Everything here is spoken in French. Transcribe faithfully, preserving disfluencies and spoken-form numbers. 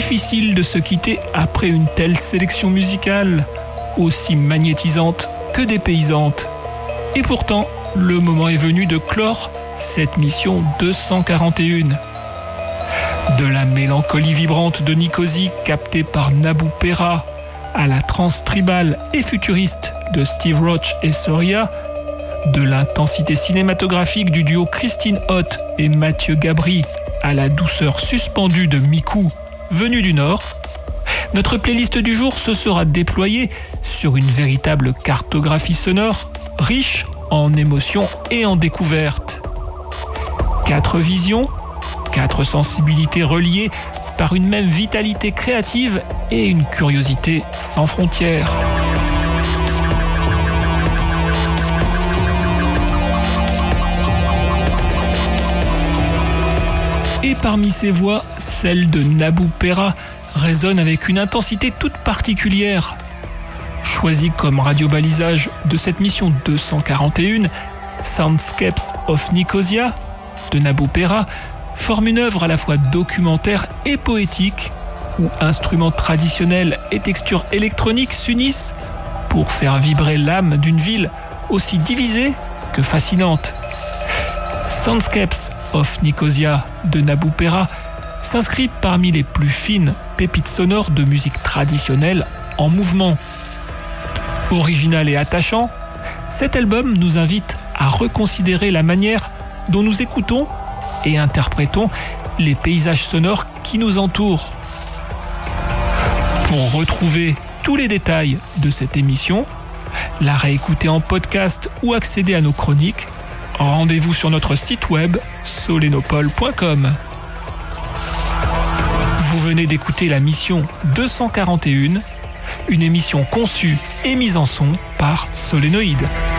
difficile de se quitter après une telle sélection musicale, aussi magnétisante que dépaysante. Et pourtant, le moment est venu de clore cette mission deux cent quarante et un. De la mélancolie vibrante de Nicosie captée par Nabou Perra à la trance tribale et futuriste de Steve Roach et Soria, de l'intensité cinématographique du duo Christine Hott et Mathieu Gabry à la douceur suspendue de Miku, venu du Nord, notre playlist du jour se sera déployée sur une véritable cartographie sonore, riche en émotions et en découvertes. Quatre visions, quatre sensibilités reliées par une même vitalité créative et une curiosité sans frontières. Et parmi ces voix, celle de Nabou Perra résonne avec une intensité toute particulière. Choisie comme radio-balisage de cette mission deux cent quarante et un, Soundscapes of Nicosia de Nabou Perra forme une œuvre à la fois documentaire et poétique, où instruments traditionnels et textures électroniques s'unissent pour faire vibrer l'âme d'une ville aussi divisée que fascinante. Soundscapes of Nicosia de Nabou Perra s'inscrit parmi les plus fines pépites sonores de musique traditionnelle en mouvement. Original et attachant, cet album nous invite à reconsidérer la manière dont nous écoutons et interprétons les paysages sonores qui nous entourent. Pour retrouver tous les détails de cette émission, la réécouter en podcast ou accéder à nos chroniques, rendez-vous sur notre site web solenopole point com. Vous venez d'écouter la mission deux cent quarante et un, une émission conçue et mise en son par Solénoïde.